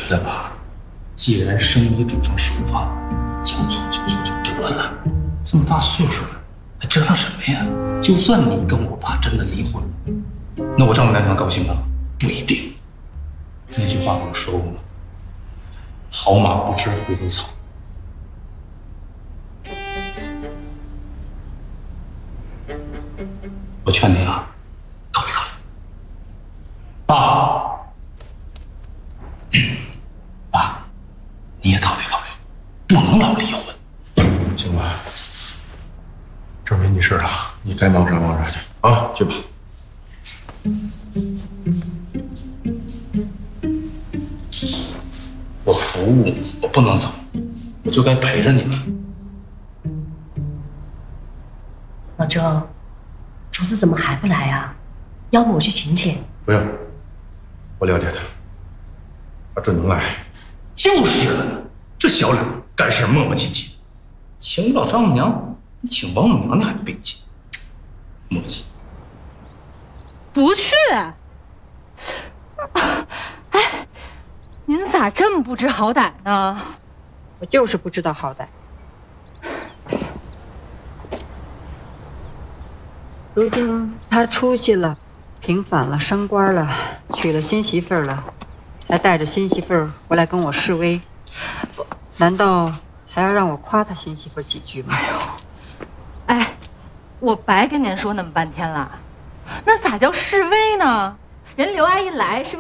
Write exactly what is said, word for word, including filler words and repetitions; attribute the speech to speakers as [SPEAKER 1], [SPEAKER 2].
[SPEAKER 1] 得吧，既然生米煮成熟饭，将错就错就得了。这么大岁数了，还折腾什么呀？就算你跟我爸真的离婚了，那我丈母娘能高兴吗？不一定。那句话我说过吗？好马不吃回头草。我劝你啊，考虑考虑。爸，爸，你也考虑考虑，不能老离婚。
[SPEAKER 2] 行吧，这儿没你事了，你该忙啥忙啥去啊，去吧。
[SPEAKER 1] 我服务，我不能走，我就该陪着你们。
[SPEAKER 3] 老周，竹子怎么还不来啊？要不我去请请？
[SPEAKER 2] 不用，我了解他，他准能来。
[SPEAKER 1] 就是了呢，这小脸干事磨磨唧唧，请不了丈母娘，你请王母娘娘还费劲，磨叽。
[SPEAKER 4] 不去。哎，您咋这么不知好歹呢？
[SPEAKER 5] 我就是不知道好歹。如今他出息了，平反了，升官了，娶了新媳妇儿了，还带着新媳妇儿回来跟我示威，难道还要让我夸他新媳妇儿几句吗？
[SPEAKER 4] 哎呦，哎，我白跟您说那么半天了，那咋叫示威呢？人刘阿姨来是为